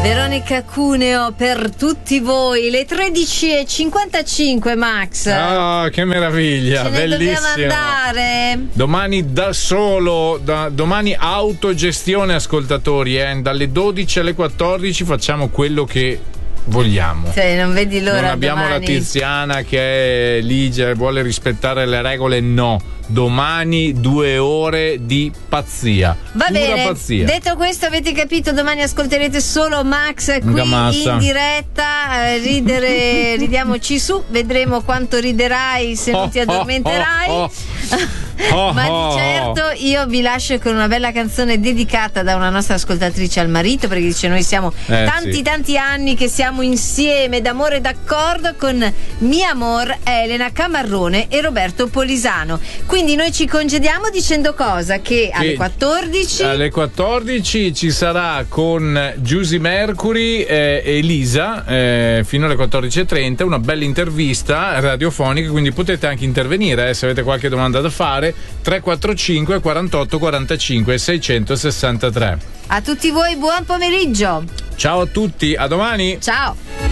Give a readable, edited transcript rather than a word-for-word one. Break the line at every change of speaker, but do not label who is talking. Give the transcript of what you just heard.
Veronica Cuneo per tutti voi, le 13:55, Max.
Ah, che meraviglia,
Ce ne
bellissimo.
dobbiamo andare.
Domani da solo, domani autogestione, ascoltatori, dalle 12 alle 14 facciamo quello che vogliamo.
Cioè, non vedi l'ora.
Non abbiamo
domani.
la Tiziana che è ligia e vuole rispettare le regole, no. Domani 2 ore di pazzia.
Va
pura
bene,
pazzia.
detto questo, avete capito, domani ascolterete solo Max qui in diretta, ridiamoci su, vedremo quanto riderai se non ti addormenterai. Ma di certo io vi lascio con una bella canzone dedicata da una nostra ascoltatrice al marito, perché dice: noi siamo tanti anni che siamo insieme d'amore e d'accordo, con Mi Amor, Elena Camarrone e Roberto Polisano. Quindi noi ci congediamo dicendo cosa? Che alle 14
ci sarà con Giusy Mercury e Elisa fino alle 14:30 una bella intervista radiofonica, quindi potete anche intervenire se avete qualche domanda da fare. 345 48 45 663.
A tutti voi buon pomeriggio.
Ciao a tutti, a domani.
Ciao.